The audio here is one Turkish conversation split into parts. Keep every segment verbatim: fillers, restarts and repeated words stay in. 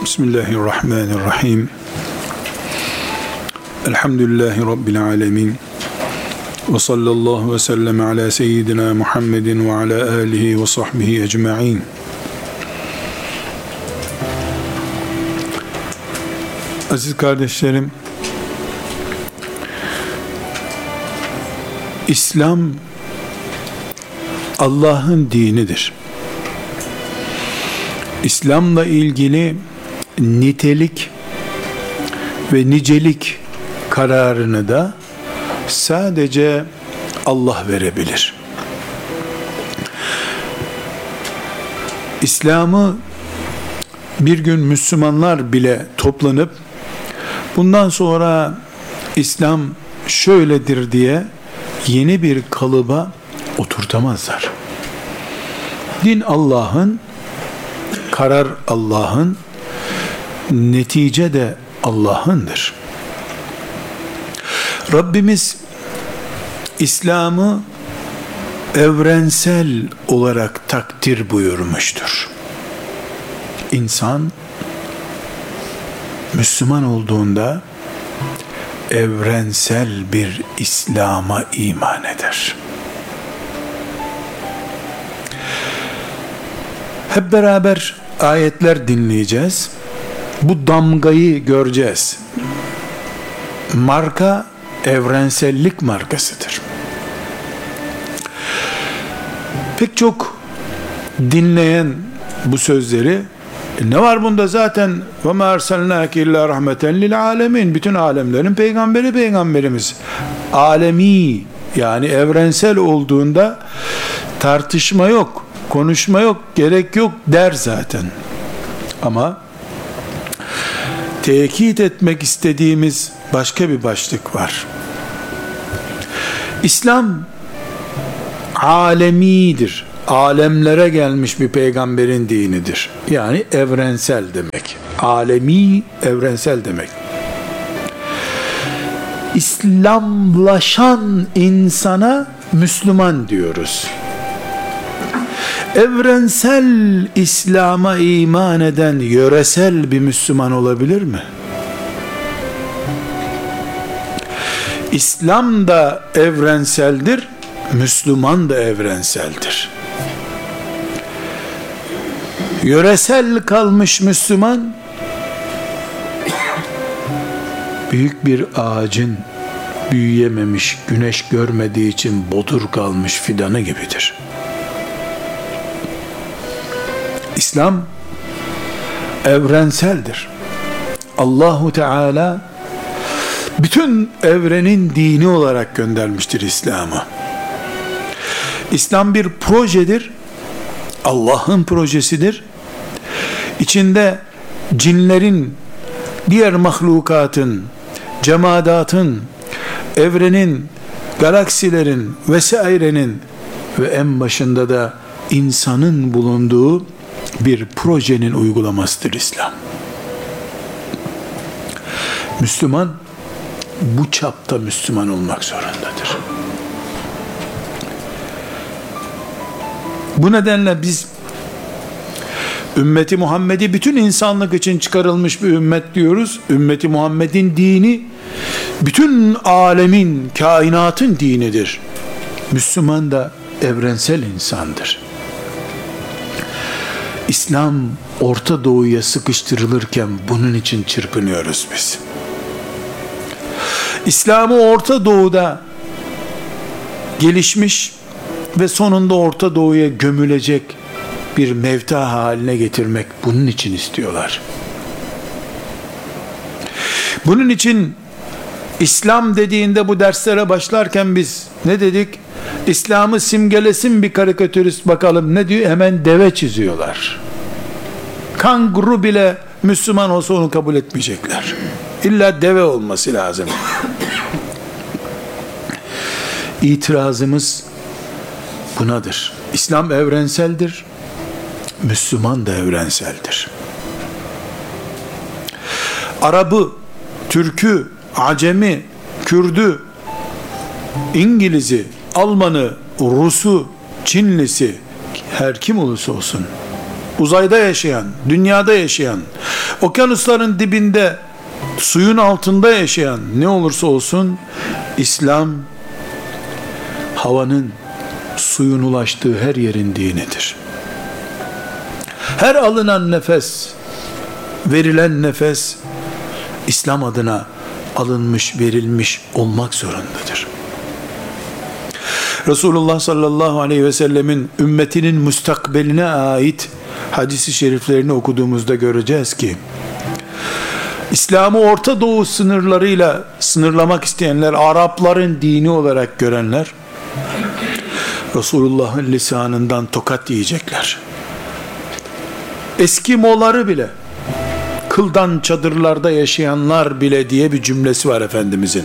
Bismillahirrahmanirrahim. Elhamdülillahi Rabbil alemin. Ve sallallahu ve sellem ala seyyidina Muhammedin ve ala alihi ve sahbihi ecma'in. Aziz kardeşlerim, İslam Allah'ın dinidir. İslam'la ilgili nitelik ve nicelik kararını da sadece Allah verebilir. İslam'ı bir gün Müslümanlar bile toplanıp bundan sonra İslam şöyledir diye yeni bir kalıba oturtamazlar. Din Allah'ın, karar Allah'ın, netice de Allah'ındır. Rabbimiz İslam'ı evrensel olarak takdir buyurmuştur. İnsan Müslüman olduğunda evrensel bir İslam'a iman eder. Hep beraber ayetler dinleyeceğiz. Bu damgayı göreceğiz. Marka evrensellik markasıdır. Pek çok dinleyen bu sözleri, ne var bunda zaten, ve ma erselnâke illâ rahmeten lil âlemin, bütün alemlerin peygamberi peygamberimiz. Alemi, yani evrensel olduğunda tartışma yok, konuşma yok, gerek yok der zaten. Ama tekit etmek istediğimiz başka bir başlık var. İslam alemidir. Alemlere gelmiş bir peygamberin dinidir. Yani evrensel demek. Alemi, evrensel demek. İslamlaşan insana Müslüman diyoruz. Evrensel İslam'a iman eden yöresel bir Müslüman olabilir mi? İslam da evrenseldir, Müslüman da evrenseldir. Yöresel kalmış Müslüman, büyük bir ağacın büyüyememiş, güneş görmediği için bodur kalmış fidanı gibidir. İslam evrenseldir. Allahu Teala bütün evrenin dini olarak göndermiştir İslam'ı. İslam bir projedir. Allah'ın projesidir. İçinde cinlerin, diğer mahlukatın, cemadatın, evrenin, galaksilerin vesairenin ve en başında da insanın bulunduğu bir projenin uygulamasıdır İslam. Müslüman bu çapta Müslüman olmak zorundadır. Bu nedenle biz ümmeti Muhammed'i bütün insanlık için çıkarılmış bir ümmet diyoruz. Ümmeti Muhammed'in dini bütün alemin, kainatın dinidir. Müslüman da evrensel insandır. İslam Orta Doğu'ya sıkıştırılırken bunun için çırpınıyoruz biz. İslam'ı Orta Doğu'da gelişmiş ve sonunda Orta Doğu'ya gömülecek bir mevta haline getirmek, bunun için istiyorlar. Bunun için İslam dediğinde bu derslere başlarken biz ne dedik? İslam'ı simgelesin bir karikatürist bakalım ne diyor? Hemen deve çiziyorlar. Kanguru bile Müslüman olsa onu kabul etmeyecekler. İlla deve olması lazım. İtirazımız bunadır. İslam evrenseldir. Müslüman da evrenseldir. Arabı, Türk'ü, Acemi, Kürd'ü, İngiliz'i, Alman'ı, Rus'u, Çinlisi, her kim olursa olsun uzayda yaşayan, dünyada yaşayan, okyanusların dibinde, suyun altında yaşayan ne olursa olsun, İslam havanın, suyun ulaştığı her yerin dinidir. Her alınan nefes, verilen nefes İslam adına alınmış, verilmiş olmak zorundadır. Resulullah sallallahu aleyhi ve sellemin ümmetinin müstakbeline ait hadis-i şeriflerini okuduğumuzda göreceğiz ki, İslam'ı Orta Doğu sınırlarıyla sınırlamak isteyenler, Arapların dini olarak görenler, Resulullah'ın lisanından tokat yiyecekler. Eskimoları bile, kıldan çadırlarda yaşayanlar bile diye bir cümlesi var Efendimizin.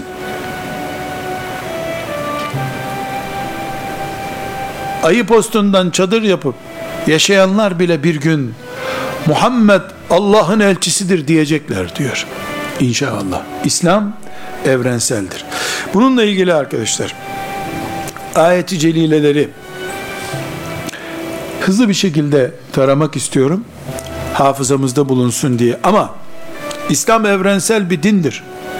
Ayı postundan çadır yapıp yaşayanlar bile bir gün Muhammed Allah'ın elçisidir diyecekler diyor. İnşallah. İslam evrenseldir. Bununla ilgili arkadaşlar, ayet-i celileleri hızlı bir şekilde taramak istiyorum, hafızamızda bulunsun diye. Ama İslam evrensel bir dindir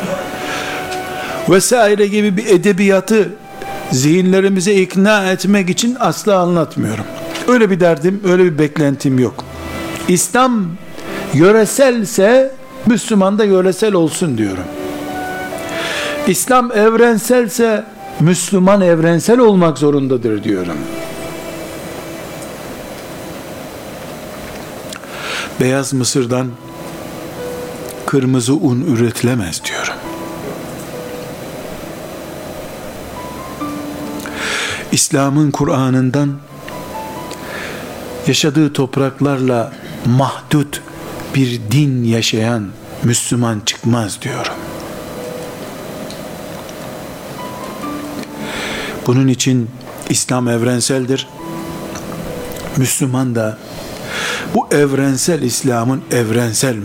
vesaire gibi bir edebiyatı zihinlerimize ikna etmek için asla anlatmıyorum. Öyle bir derdim, öyle bir beklentim yok. İslam yöreselse Müslüman da yöresel olsun diyorum. İslam evrenselse Müslüman evrensel olmak zorundadır diyorum. Beyaz mısırdan kırmızı un üretilemez diyorum. İslam'ın Kur'an'ından yaşadığı topraklarla mahdut bir din yaşayan Müslüman çıkmaz diyorum. Bunun için İslam evrenseldir. Müslüman da bu evrensel İslam'ın evrensel